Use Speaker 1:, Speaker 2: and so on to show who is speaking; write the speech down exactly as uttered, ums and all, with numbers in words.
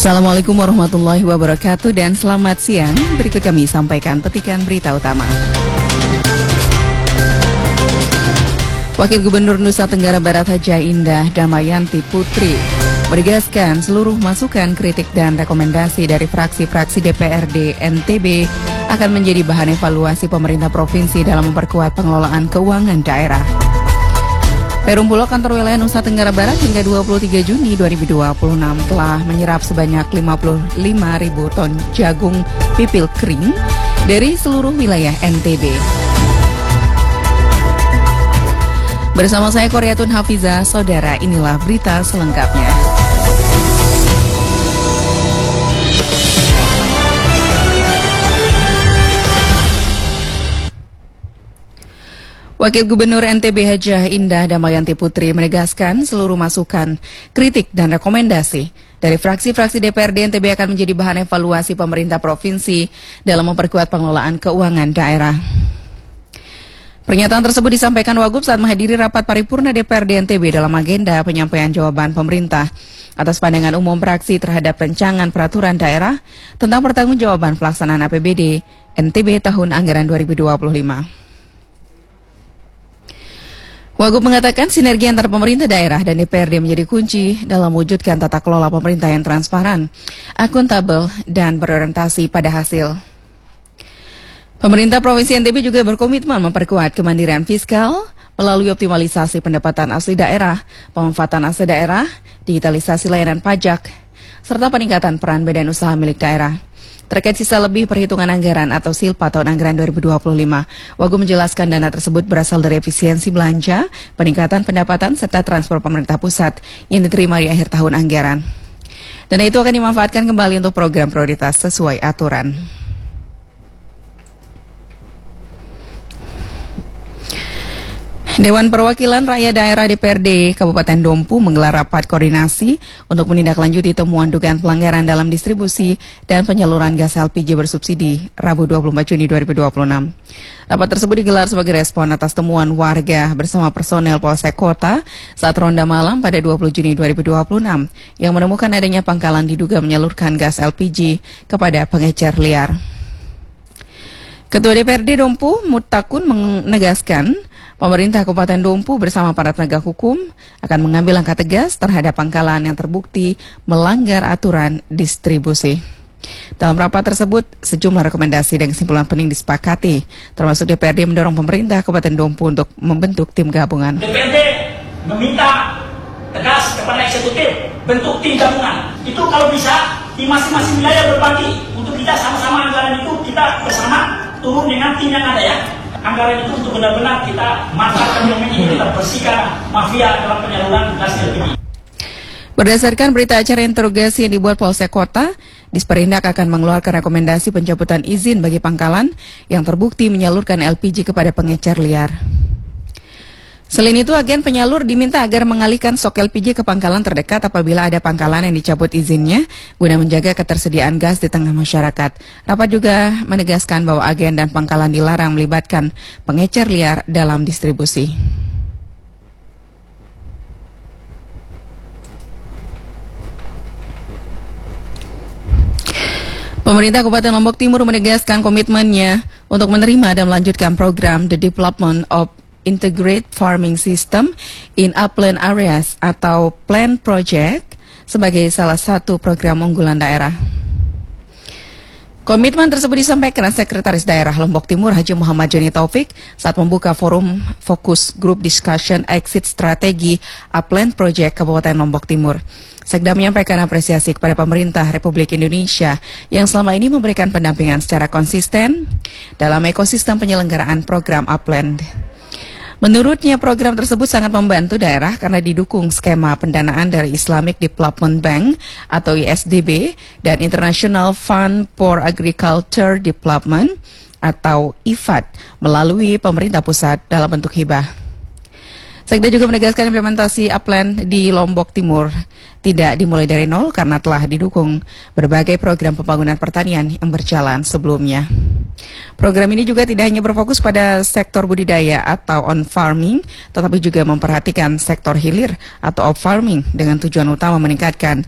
Speaker 1: Assalamualaikum warahmatullahi wabarakatuh dan selamat siang. Berikut kami sampaikan petikan berita utama. Wakil Gubernur Nusa Tenggara Barat Haja Indah Damayanti Putri menegaskan seluruh masukan, kritik dan rekomendasi dari fraksi-fraksi D P R D N T B akan menjadi bahan evaluasi pemerintah provinsi dalam memperkuat pengelolaan keuangan daerah. Perum Bulog Kantor Wilayah Nusa Tenggara Barat hingga dua puluh tiga Juni dua ribu dua puluh enam telah menyerap sebanyak lima puluh lima ribu ton jagung pipil kering dari seluruh wilayah N T B. Bersama saya Koryatun Hafiza, saudara, inilah berita selengkapnya. Wakil Gubernur N T B Haja Indah Damayanti Putri menegaskan seluruh masukan, kritik dan rekomendasi dari fraksi-fraksi D P R D N T B akan menjadi bahan evaluasi pemerintah provinsi dalam memperkuat pengelolaan keuangan daerah. Pernyataan tersebut disampaikan Wagub saat menghadiri rapat paripurna D P R D N T B dalam agenda penyampaian jawaban pemerintah atas pandangan umum fraksi terhadap rancangan peraturan daerah tentang pertanggungjawaban pelaksanaan A P B D N T B tahun anggaran dua ribu dua puluh lima. Wagub mengatakan sinergi antar pemerintah daerah dan D P R D menjadi kunci dalam mewujudkan tata kelola pemerintah yang transparan, akuntabel, dan berorientasi pada hasil. Pemerintah Provinsi N T B juga berkomitmen memperkuat kemandirian fiskal melalui optimalisasi pendapatan asli daerah, pemanfaatan aset daerah, digitalisasi layanan pajak, serta peningkatan peran badan usaha milik daerah. Terkait sisa lebih perhitungan anggaran atau silpa tahun anggaran dua ribu dua puluh lima, Wagub menjelaskan dana tersebut berasal dari efisiensi belanja, peningkatan pendapatan, serta transfer pemerintah pusat yang diterima di akhir tahun anggaran. Dana itu akan dimanfaatkan kembali untuk program prioritas sesuai aturan. Dewan Perwakilan Rakyat Daerah D P R D Kabupaten Dompu menggelar rapat koordinasi untuk menindaklanjuti temuan dugaan pelanggaran dalam distribusi dan penyaluran gas L P G bersubsidi Rabu dua puluh empat Juni dua ribu dua puluh enam. Rapat tersebut digelar sebagai respon atas temuan warga bersama personel Polsek Kota saat ronda malam pada dua puluh Juni dua ribu dua puluh enam yang menemukan adanya pangkalan diduga menyalurkan gas L P G kepada pengecer liar. Ketua D P R D Dompu Mutakun menegaskan pemerintah Kabupaten Dompu bersama para penegak hukum akan mengambil langkah tegas terhadap pangkalan yang terbukti melanggar aturan distribusi. Dalam rapat tersebut, sejumlah rekomendasi dan kesimpulan penting disepakati, termasuk D P R D mendorong pemerintah Kabupaten Dompu untuk membentuk tim gabungan.
Speaker 2: D P R D meminta tegas kepada eksekutif bentuk tim gabungan. Itu kalau bisa di masing-masing wilayah berbagi untuk kita sama-sama anggaran itu kita bersama turun dengan tim yang ada ya. Anggaran itu untuk benar-benar kita manfaatkan yang ini, kita bersihkan mafia dalam penyaluran gas L P G.
Speaker 1: Berdasarkan berita acara interogasi yang dibuat Polsek Kota, Disperindak akan mengeluarkan rekomendasi pencabutan izin bagi pangkalan yang terbukti menyalurkan L P G kepada pengecer liar. Selain itu, agen penyalur diminta agar mengalihkan stok L P G ke pangkalan terdekat apabila ada pangkalan yang dicabut izinnya guna menjaga ketersediaan gas di tengah masyarakat. Rapat juga menegaskan bahwa agen dan pangkalan dilarang melibatkan pengecer liar dalam distribusi. Pemerintah Kabupaten Lombok Timur menegaskan komitmennya untuk menerima dan melanjutkan program The Development of Integrated Farming System in Upland Areas atau PLAN Project sebagai salah satu program unggulan daerah. Komitmen tersebut disampaikan Sekretaris Daerah Lombok Timur Haji Muhammad Joni Taufik saat membuka forum Fokus Group Discussion Exit Strategi Upland Project Kabupaten Lombok Timur. Sekda menyampaikan apresiasi kepada pemerintah Republik Indonesia yang selama ini memberikan pendampingan secara konsisten dalam ekosistem penyelenggaraan program Upland. Menurutnya, program tersebut sangat membantu daerah karena didukung skema pendanaan dari Islamic Development Bank atau I S D B dan International Fund for Agriculture Development atau I F A D melalui pemerintah pusat dalam bentuk hibah. Sekda juga menegaskan implementasi Upland di Lombok Timur tidak dimulai dari nol karena telah didukung berbagai program pembangunan pertanian yang berjalan sebelumnya. Program ini juga tidak hanya berfokus pada sektor budidaya atau on-farming, tetapi juga memperhatikan sektor hilir atau off-farming dengan tujuan utama meningkatkan